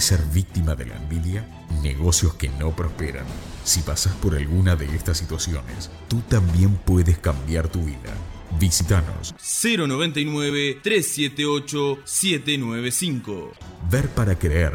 ¿Temes ser víctima de la envidia? Negocios que no prosperan. Si pasas por alguna de estas situaciones, tú también puedes cambiar tu vida. Visítanos 099-378-795. Ver para creer.